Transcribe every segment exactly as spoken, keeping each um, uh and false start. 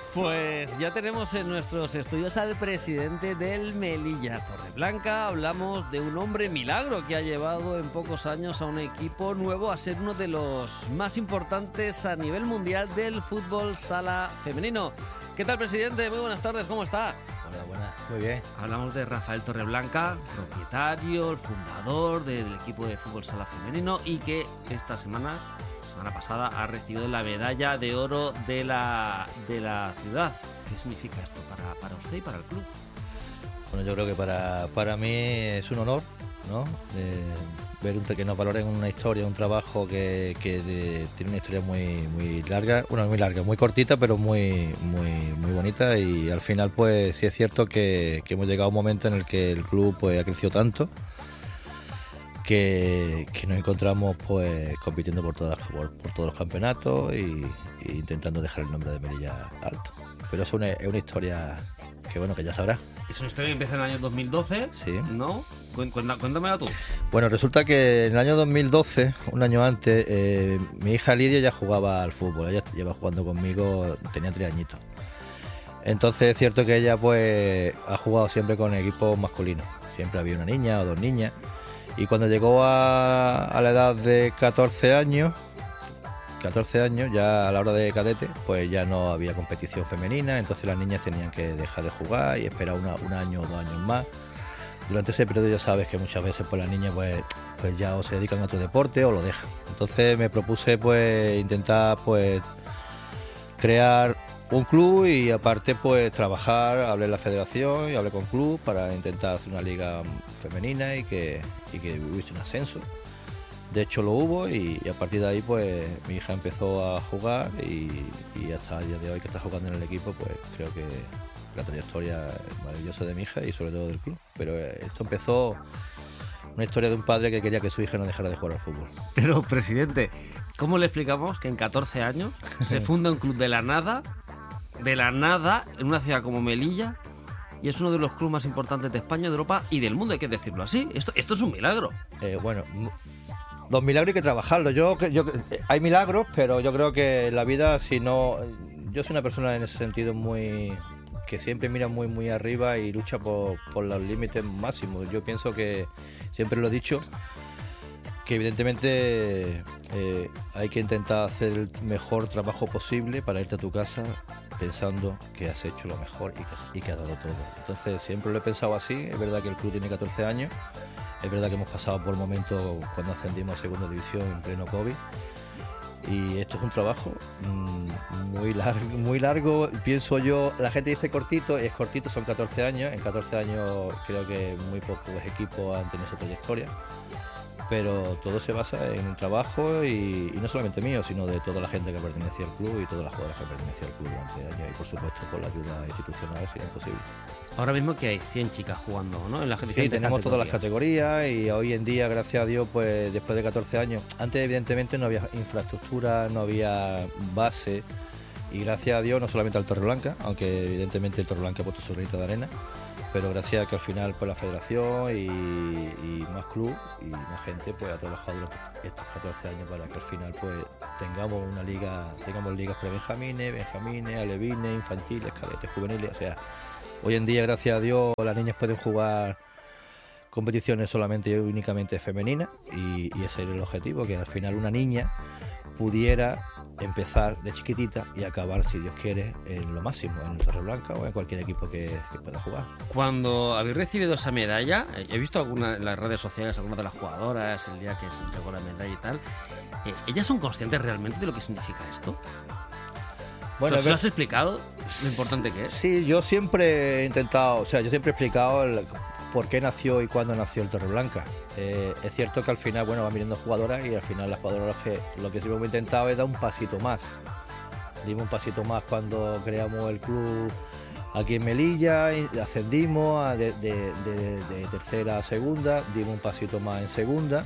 Pues ya tenemos en nuestros estudios al presidente del Melilla Torreblanca. Hablamos de un hombre milagro que ha llevado en pocos años a un equipo nuevo a ser uno de los más importantes a nivel mundial del fútbol sala femenino. ¿Qué tal, presidente? Muy buenas tardes, ¿cómo está? Hola, buenas, muy bien. Hablamos de Rafael Torreblanca, propietario, el fundador del equipo de fútbol sala femenino y que esta semana... semana pasada ha recibido la medalla de oro de la, de la ciudad. ¿Qué significa esto para, para usted y para el club? Bueno, yo creo que para, para mí es un honor, ¿no? De ver un, que nos valoren una historia, un trabajo que, que de, tiene una historia muy, muy larga, bueno, muy larga, muy cortita, pero muy, muy, muy bonita. Y al final, pues sí es cierto que, que hemos llegado a un momento en el que el club pues, ha crecido tanto. Que, que nos encontramos pues compitiendo por, todas, por, por todos los campeonatos y, y intentando dejar el nombre de Melilla alto. Pero es una, es una historia que bueno, que ya sabrás. Es una historia que empieza en el año dos mil doce, sí. ¿No? Cuéntame, cuéntamela tú. Bueno, resulta que en el año dos mil doce, un año antes, eh, mi hija Lidia ya jugaba al fútbol. Ella lleva jugando conmigo, tenía tres añitos. Entonces es cierto que ella pues ha jugado siempre con equipos masculinos. Siempre había una niña o dos niñas. Y cuando llegó a, a la edad de catorce años, catorce años, ya a la hora de cadete, pues ya no había competición femenina, entonces las niñas tenían que dejar de jugar y esperar una, un año o dos años más. Durante ese periodo ya sabes que muchas veces pues las niñas pues, pues ya o se dedican a otro deporte o lo dejan. Entonces me propuse pues intentar pues crear un club y aparte pues trabajar, hablé en la federación y hablé con club para intentar hacer una liga femenina y que, y que hubiese un ascenso. De hecho lo hubo y, y a partir de ahí pues mi hija empezó a jugar y, y hasta el día de hoy que está jugando en el equipo pues creo que la trayectoria es maravillosa de mi hija y sobre todo del club. Pero esto empezó una historia de un padre que quería que su hija no dejara de jugar al fútbol. Pero presidente, ¿cómo le explicamos que en catorce años se funda un club de la nada? de la nada en una ciudad como Melilla y es uno de los clubes más importantes de España, de Europa y del mundo, hay que decirlo así? Esto, esto es un milagro. Eh, bueno, los milagros hay que trabajarlos. Yo, yo, hay milagros, pero yo creo que en la vida, si no... Yo soy una persona en ese sentido muy... que siempre mira muy muy arriba y lucha por, por los límites máximos. Yo pienso que, siempre lo he dicho, que evidentemente eh, hay que intentar hacer el mejor trabajo posible para irte a tu casa pensando que has hecho lo mejor y que, y que has dado todo. Entonces siempre lo he pensado así. Es verdad que el club tiene catorce años, es verdad que hemos pasado por momentos cuando ascendimos a segunda división en pleno COVID y esto es un trabajo mmm, muy largo, muy largo, pienso yo. La gente dice cortito, es cortito, son catorce años. En catorce años creo que muy pocos equipos han tenido esa trayectoria. Pero todo se basa en el trabajo y, y no solamente mío, sino de toda la gente que pertenecía al club y todas las jugadoras que pertenecían al club durante años y por supuesto con la ayuda institucional si es posible. Ahora mismo que hay cien chicas jugando, ¿no? En las sí, tenemos categorías. todas las categorías y hoy en día, gracias a Dios, pues después de catorce años, antes evidentemente no había infraestructura, no había base y gracias a Dios, no solamente al Torreblanca, aunque evidentemente el Torreblanca ha puesto su granito de arena, pero gracias a que al final pues la federación y, y más club y más gente pues ha trabajado durante estos catorce años para que al final pues tengamos una liga, tengamos ligas pre-benjamines, benjamines, alevines, infantiles, cadetes, juveniles. O sea, hoy en día gracias a Dios las niñas pueden jugar competiciones solamente y únicamente femeninas y, y ese es el objetivo, que al final una niña pudiera empezar de chiquitita y acabar, si Dios quiere, en lo máximo, en el Torreblanca o en cualquier equipo que, que pueda jugar. Cuando habéis recibido esa medalla, he visto alguna en las redes sociales, algunas de las jugadoras, el día que se entregó la medalla y tal, eh, ¿ellas son conscientes realmente de lo que significa esto? Bueno, o sea, ¿se lo has explicado lo importante que es? Sí, yo siempre he intentado, o sea, yo siempre he explicado el, por qué nació y cuándo nació el Torreblanca. Eh, es cierto que al final, bueno, van viniendo jugadoras y al final las jugadoras lo que, lo que siempre hemos intentado es dar un pasito más. Dimos un pasito más cuando creamos el club aquí en Melilla, ascendimos a de, de, de, de tercera a segunda, dimos un pasito más en segunda.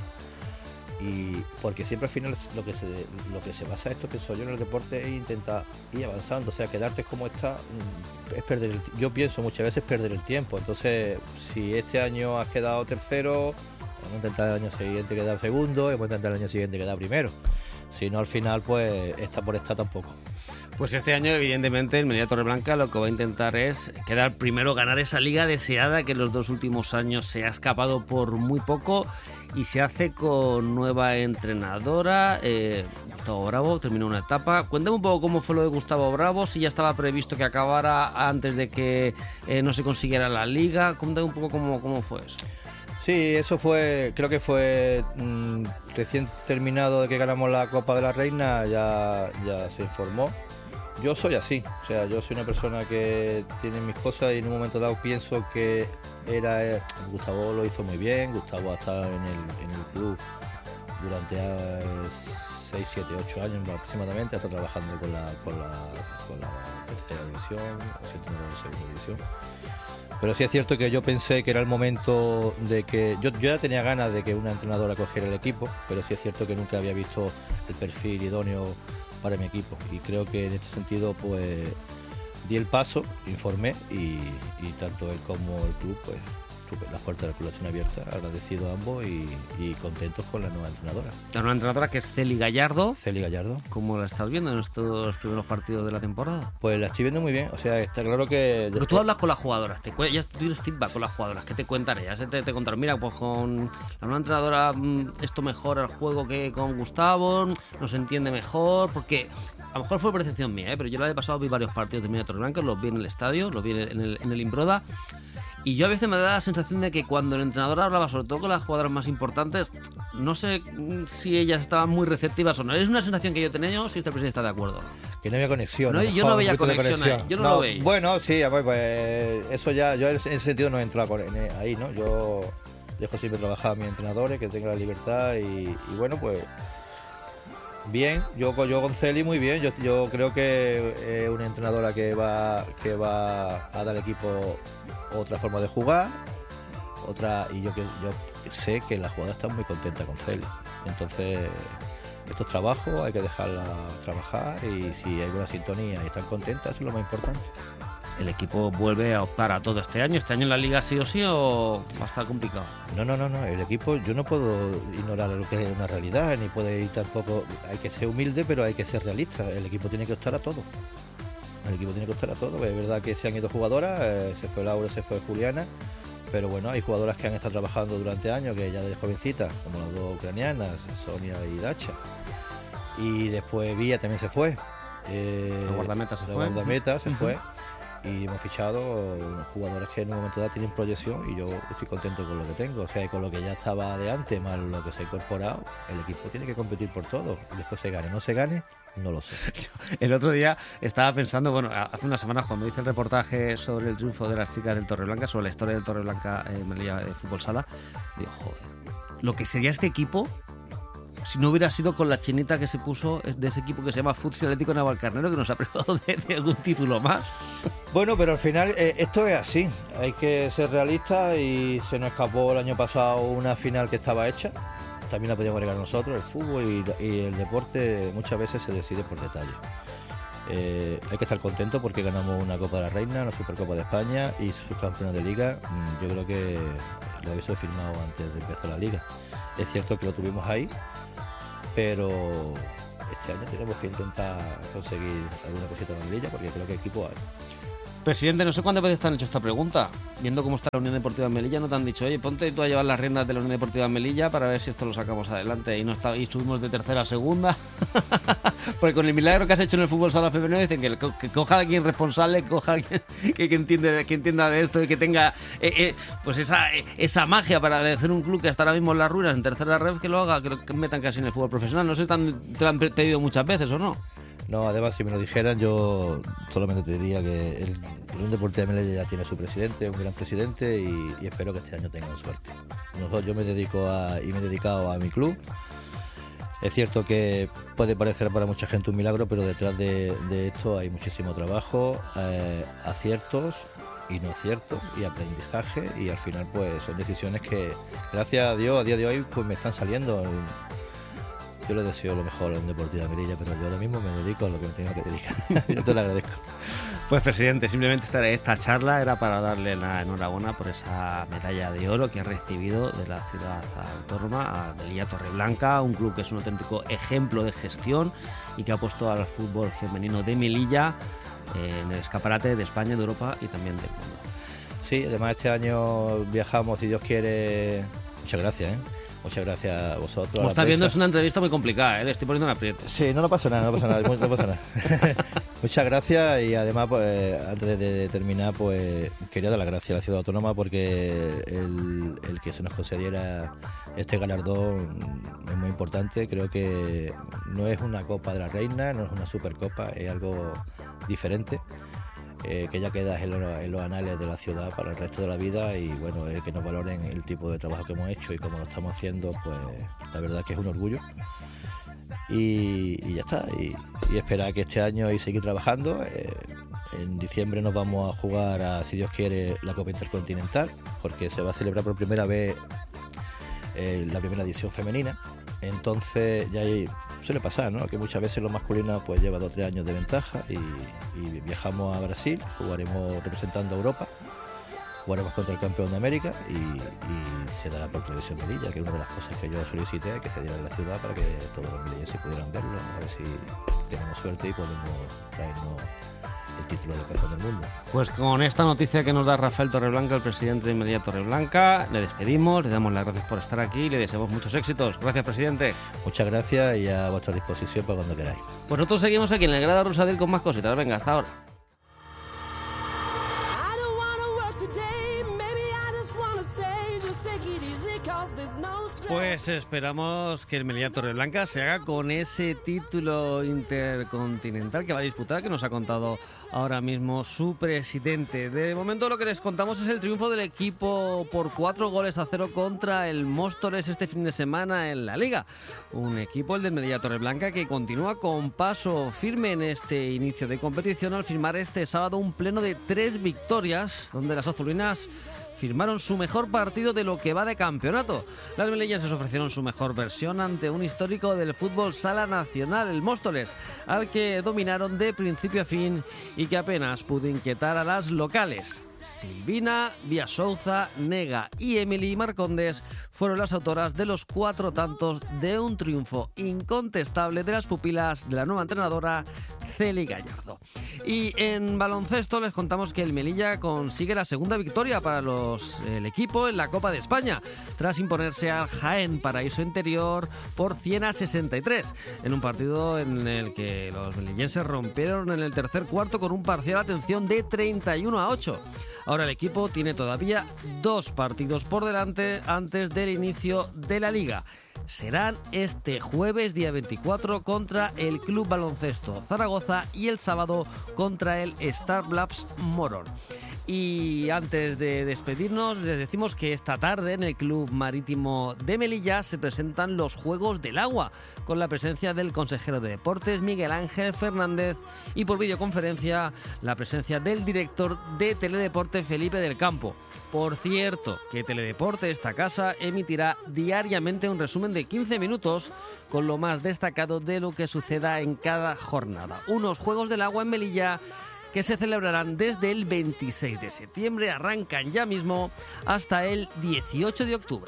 Y porque siempre al final lo que se lo que se basa esto, pienso yo, en el deporte es intentar ir avanzando. O sea, quedarte como está es perder el, yo pienso muchas veces perder el tiempo. Entonces, si este año has quedado tercero, Vamos a intentar el año siguiente quedar segundo y vamos a intentar el año siguiente quedar primero. Si no, al final, pues, está por estar tampoco. Pues este año, evidentemente, el Melilla Torreblanca lo que va a intentar es quedar primero, ganar esa liga deseada que en los dos últimos años se ha escapado por muy poco y se hace con nueva entrenadora. Eh, Gustavo Bravo terminó una etapa. Cuéntame un poco cómo fue lo de Gustavo Bravo, si ya estaba previsto que acabara antes de que eh, no se consiguiera la liga. Cuéntame un poco cómo, cómo fue eso. Sí, eso fue, creo que fue mmm, recién terminado de que ganamos la Copa de la Reina, ya, ya se informó. Yo soy así, o sea, yo soy una persona que tiene mis cosas y en un momento dado pienso que era... Eh, Gustavo lo hizo muy bien, Gustavo ha estado en el, en el club durante eh, seis, siete, ocho años aproximadamente, ha estado trabajando con la, con la, con la tercera división, o siento, no, la segunda división. Pero sí es cierto que yo pensé que era el momento de que... Yo, yo ya tenía ganas de que una entrenadora cogiera el equipo, pero sí es cierto que nunca había visto el perfil idóneo para mi equipo. Y creo que en este sentido pues di el paso, informé y, y tanto él como el club, pues las puertas del club están abiertas, agradecido a ambos y, y contentos con la nueva entrenadora. La nueva entrenadora que es Celi Gallardo. Celi Gallardo. ¿Cómo la estás viendo en estos primeros partidos de la temporada? Pues la estoy viendo muy bien, o sea, está claro que... Porque tú hablas con las jugadoras, te, ya tienes feedback con las jugadoras, ¿qué te cuentan ellas? Te, te contaron, mira, pues con la nueva entrenadora esto mejora el juego que con Gustavo, nos entiende mejor, porque... A lo mejor fue percepción mía, ¿eh? Pero yo la he pasado, vi varios partidos de Melilla Torreblanca, los vi en el estadio, los vi en el, en el Imbroda, y yo a veces me da la sensación de que cuando el entrenador hablaba, sobre todo con las jugadoras más importantes, no sé si ellas estaban muy receptivas o no. Es una sensación que yo tenía, yo si este presidente está de acuerdo. Que no había conexión. No, no, yo mejor, no veía conexión, conexión ahí, yo no, no lo veía. Bueno, sí, pues, pues eso ya, yo en ese sentido no he entrado ahí, ¿no? Yo dejo siempre trabajar a mis entrenadores, que tengan la libertad y, y bueno, pues... Bien, yo, yo con Celi muy bien, yo, yo creo que es una entrenadora que va, que va a dar al equipo otra forma de jugar, otra y yo, yo sé que las jugadoras están muy contentas con Celi, entonces estos trabajos hay que dejarla trabajar y si hay buena sintonía y están contentas, eso es lo más importante. ¿El equipo vuelve a optar a todo este año? ¿Este año en la Liga sí o sí o va a estar complicado? No, no, no, no. El equipo, yo no puedo ignorar lo que es una realidad, ni puede ir tampoco... Hay que ser humilde, pero hay que ser realista. El equipo tiene que optar a todo. El equipo tiene que optar a todo. Es verdad que se han ido jugadoras, eh, se fue Laura, se fue Juliana, pero bueno, hay jugadoras que han estado trabajando durante años, que ya de jovencitas, como las dos ucranianas, Sonia y Dacha. Y después Villa también se fue. Eh, la guardameta se la fue. La guardameta se uh-huh. fue. Y hemos fichado jugadores que en un momento dado tienen proyección y yo estoy contento con lo que tengo, o sea, con lo que ya estaba de antes, más lo que se ha incorporado, el equipo tiene que competir por todo, después se gane, no se gane, no lo sé. El otro día estaba pensando, bueno, hace unas semanas cuando hice el reportaje sobre el triunfo de las chicas del Torreblanca, sobre la historia del Torreblanca en Melilla de fútbol sala, digo, joder, lo que sería este equipo si no hubiera sido con la chinita que se puso de ese equipo que se llama Futsal Atlético Navalcarnero, que nos ha privado de, de algún título más. Bueno, pero al final eh, esto es así, hay que ser realistas y se nos escapó el año pasado una final que estaba hecha, también la podíamos llegar nosotros, el fútbol y, y el deporte muchas veces se decide por detalle. Eh, hay que estar contentos porque ganamos una Copa de la Reina, una Supercopa de España y subcampeones de Liga. Yo creo que lo hubiese firmado antes de empezar la Liga. Es cierto que lo tuvimos ahí, pero este año tenemos que intentar conseguir alguna cosita en Melilla porque creo que equipo hay. Presidente, no sé cuántas veces te han hecho esta pregunta. Viendo cómo está la Unión Deportiva de Melilla, no te han dicho, oye, ponte tú a llevar las riendas de la Unión Deportiva de Melilla para ver si esto lo sacamos adelante. Y no está, y subimos de tercera a segunda. Porque con el milagro que has hecho en el fútbol sala femenino dicen que, que, que coja a alguien responsable, que coja a alguien que, que, entiende, que entienda de esto y que tenga eh, eh, pues esa, eh, esa magia para hacer un club que está ahora mismo en las ruinas, en tercera red, que lo haga, que lo que metan casi en el fútbol profesional. No sé si te, te lo han pedido muchas veces o no. No, además, si me lo dijeran, yo solamente te diría que el Unión Deportiva de Melilla ya tiene su presidente, un gran presidente, y, y espero que este año tengan suerte. Nosotros, yo me dedico a, y me he dedicado a mi club. Es cierto que puede parecer para mucha gente un milagro, pero detrás de, de esto hay muchísimo trabajo, eh, aciertos y no aciertos, y aprendizaje, y al final pues son decisiones que, gracias a Dios, a día de hoy pues me están saliendo. Yo le deseo lo mejor a la Deportiva de Melilla, pero yo ahora mismo me dedico a lo que me tengo que dedicar. Yo te lo agradezco. Pues presidente, simplemente esta, esta charla era para darle la enhorabuena por esa medalla de oro que ha recibido de la ciudad autónoma, a Melilla Torreblanca, un club que es un auténtico ejemplo de gestión y que ha puesto al fútbol femenino de Melilla eh, en el escaparate de España, de Europa y también del mundo. Sí, además este año viajamos, si Dios quiere. Muchas gracias, ¿eh? Muchas gracias a vosotros. Como está viendo, es una entrevista muy complicada, ¿eh? Le estoy poniendo en aprieto. Sí, no, no pasa nada, no pasa nada, no pasa nada. Muchas gracias y además, pues, antes de terminar, pues quería dar las gracias a la Ciudad Autónoma porque el, el que se nos concediera este galardón es muy importante. Creo que no es una Copa de la Reina, no es una Supercopa, es algo diferente. Eh, que ya queda en, lo, en los anales de la ciudad para el resto de la vida y bueno, eh, que nos valoren el tipo de trabajo que hemos hecho y cómo lo estamos haciendo, pues la verdad que es un orgullo y, y ya está, y, y esperar que este año y seguir trabajando. Eh, en diciembre nos vamos a jugar a, si Dios quiere, la Copa Intercontinental, porque se va a celebrar por primera vez eh, la primera edición femenina. Entonces ya hay, suele pasar, ¿no? Que muchas veces los masculinos pues lleva dos o tres años de ventaja y, y viajamos a Brasil, jugaremos representando a Europa, jugaremos contra el campeón de América y, y se dará por televisión Melilla, que es una de las cosas que yo solicité, que se diera en la ciudad para que todos los melillenses pudieran verlo, a ver si tenemos suerte y podemos traernos el título de campeón del mundo. Pues con esta noticia que nos da Rafael Torreblanca, el presidente de Melilla Torreblanca, le despedimos, le damos las gracias por estar aquí y le deseamos muchos éxitos. Gracias, presidente. Muchas gracias y a vuestra disposición para cuando queráis. Pues nosotros seguimos aquí en el Grada Rosadil con más cositas. Venga, hasta ahora. Pues esperamos que el Melilla Torreblanca se haga con ese título intercontinental que va a disputar, que nos ha contado ahora mismo su presidente. De momento lo que les contamos es el triunfo del equipo por cuatro goles a cero contra el Móstoles este fin de semana en la Liga. Un equipo, el del Melilla Torreblanca, que continúa con paso firme en este inicio de competición al firmar este sábado un pleno de tres victorias, donde las azulinas firmaron su mejor partido de lo que va de campeonato. Las melillenses ofrecieron su mejor versión ante un histórico del fútbol sala nacional, el Móstoles, al que dominaron de principio a fin y que apenas pudo inquietar a las locales. Silvina, Vía Souza, Nega y Emily Marcondes fueron las autoras de los cuatro tantos de un triunfo incontestable de las pupilas de la nueva entrenadora Celi Gallardo. Y en baloncesto les contamos que el Melilla consigue la segunda victoria para los, el equipo en la Copa de España, tras imponerse al Jaén Paraíso Interior por cien a sesenta y tres, en un partido en el que los melillenses rompieron en el tercer cuarto con un parcial, atención, de treinta y uno a ocho. Ahora el equipo tiene todavía dos partidos por delante antes del inicio de la Liga. Serán este jueves, día veinticuatro, contra el Club Baloncesto Zaragoza y el sábado contra el Star Labs Morón. Y antes de despedirnos, les decimos que esta tarde en el Club Marítimo de Melilla se presentan los Juegos del Agua, con la presencia del consejero de Deportes Miguel Ángel Fernández y por videoconferencia la presencia del director de Teledeporte Felipe del Campo. Por cierto, que Teledeporte, esta casa, emitirá diariamente un resumen de quince minutos con lo más destacado de lo que suceda en cada jornada. Unos Juegos del Agua en Melilla que se celebrarán desde el veintiséis de septiembre, arrancan ya mismo hasta el dieciocho de octubre.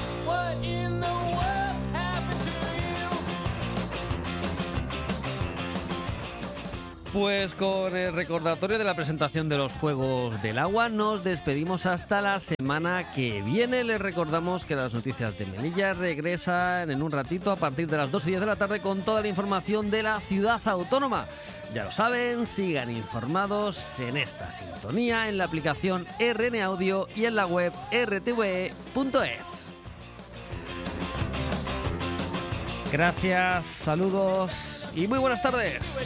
Pues con el recordatorio de la presentación de los Juegos del Agua nos despedimos hasta la semana que viene. Les recordamos que las noticias de Melilla regresan en un ratito a partir de las dos y diez de la tarde con toda la información de la ciudad autónoma. Ya lo saben, sigan informados en esta sintonía, en la aplicación R N Audio y en la web r t v e punto es. Gracias, saludos y muy buenas tardes.